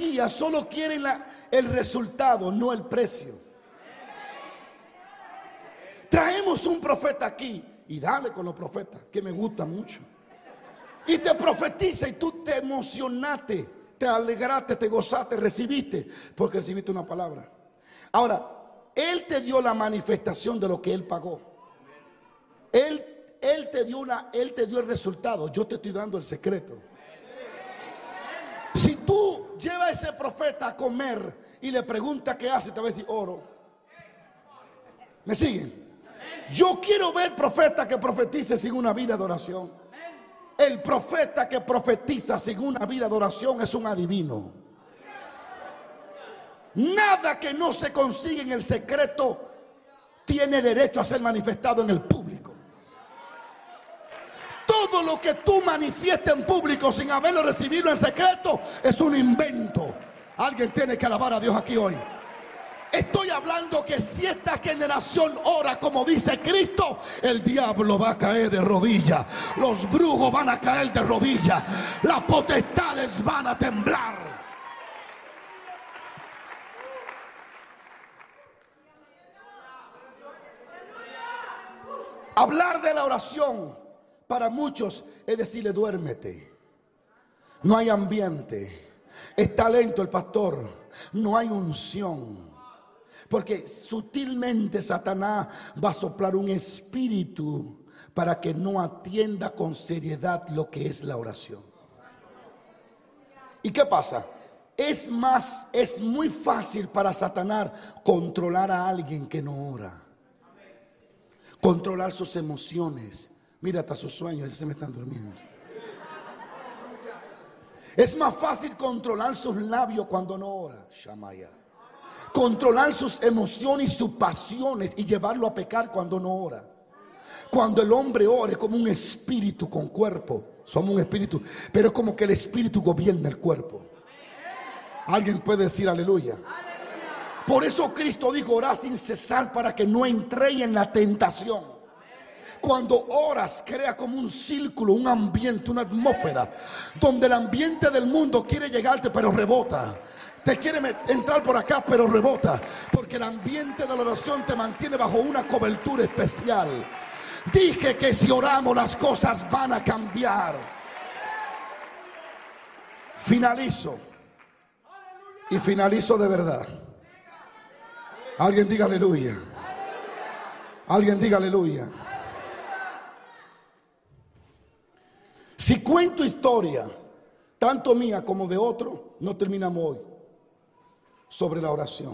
día solo quieren el resultado, no el precio. Traemos un profeta aquí y dale con los profetas, que me gusta mucho. Y te profetiza y tú te emocionaste, te alegraste, te gozaste, recibiste, porque recibiste una palabra. Ahora, Él te dio la manifestación de lo que Él pagó. Él te dio el resultado. Yo te estoy dando el secreto. Si tú llevas a ese profeta a comer y le preguntas qué hace, te va a decir oro. ¿Me siguen? Yo quiero ver profeta que profetice sin una vida de oración. El profeta que profetiza sin una vida de oración es un adivino. Nada que no se consigue en el secreto tiene derecho a ser manifestado en el público. Todo lo que tú manifiestas en público sin haberlo recibido en secreto es un invento. Alguien tiene que alabar a Dios aquí hoy. Estoy hablando que si esta generación ora como dice Cristo, el diablo va a caer de rodillas, los brujos van a caer de rodillas, las potestades van a temblar. Hablar de la oración para muchos es decirle duérmete. No hay ambiente. Está lento el pastor. No hay unción. Porque sutilmente Satanás va a soplar un espíritu para que no atienda con seriedad lo que es la oración. ¿Y qué pasa? Es muy fácil para Satanás controlar a alguien que no ora. Controlar sus emociones. Mira hasta sus sueños, ya se me están durmiendo. Es más fácil controlar sus labios cuando no ora. Shamaya. Controlar sus emociones y sus pasiones y llevarlo a pecar cuando no ora. Cuando el hombre ora es como un espíritu con cuerpo. Somos un espíritu, pero es como que el espíritu gobierna el cuerpo. Alguien puede decir aleluya. Por eso Cristo dijo: orad sin cesar para que no entréis en la tentación. Cuando oras, crea como un círculo, un ambiente, una atmósfera donde el ambiente del mundo quiere llegarte pero rebota. Te quiere entrar por acá pero rebota. Porque el ambiente de la oración te mantiene bajo una cobertura especial. Dije que si oramos las cosas van a cambiar. Finalizo. Y finalizo de verdad. Alguien diga aleluya. Alguien diga aleluya. Si cuento historia, tanto mía como de otro, no terminamos hoy. Sobre la oración.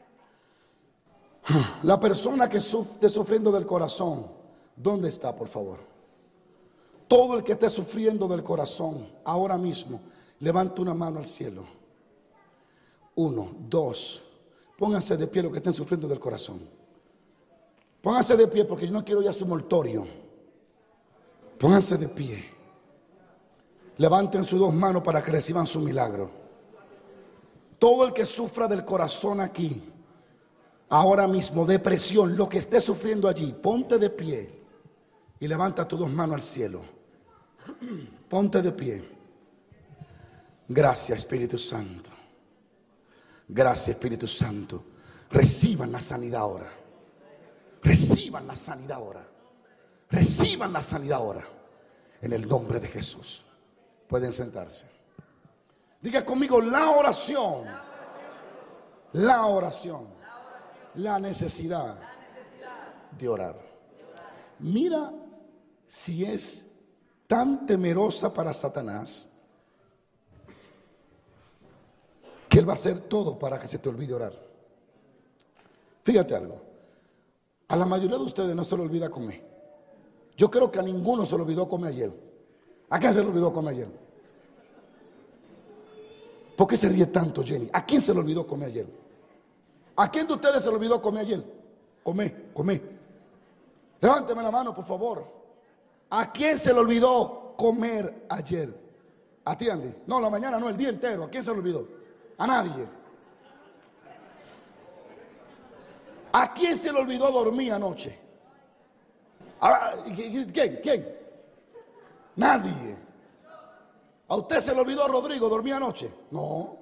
La persona que esté sufriendo del corazón, ¿dónde está, por favor? Todo el que esté sufriendo del corazón, ahora mismo, levanta una mano al cielo. 1, 2. Pónganse de pie los que estén sufriendo del corazón. Pónganse de pie porque yo no quiero ir a su mortorio. Pónganse de pie. Levanten sus 2 manos para que reciban su milagro. Todo el que sufra del corazón aquí, ahora mismo, depresión, lo que esté sufriendo allí, ponte de pie y levanta tus 2 manos al cielo. Ponte de pie. Gracias, Espíritu Santo. Gracias, Espíritu Santo. Reciban la sanidad ahora. Reciban la sanidad ahora. Reciban la sanidad ahora. En el nombre de Jesús. Pueden sentarse. Diga conmigo: la oración. La oración. La necesidad de orar. Mira si es tan temerosa para Satanás que él va a hacer todo para que se te olvide orar. Fíjate algo. A la mayoría de ustedes no se le olvida comer. Yo creo que a ninguno se le olvidó comer ayer. ¿A quién se le olvidó comer ayer? ¿Por qué se ríe tanto, Jenny? ¿A quién se le olvidó comer ayer? ¿A quién de ustedes se le olvidó comer ayer? Comer. Levánteme la mano, por favor. ¿A quién se le olvidó comer ayer? ¿A ti, Andy? No, la mañana no, el día entero. ¿A quién se le olvidó? A nadie. ¿A quién se le olvidó dormir anoche? ¿Quién? Nadie. ¿A usted se le olvidó, Rodrigo, dormir anoche? No.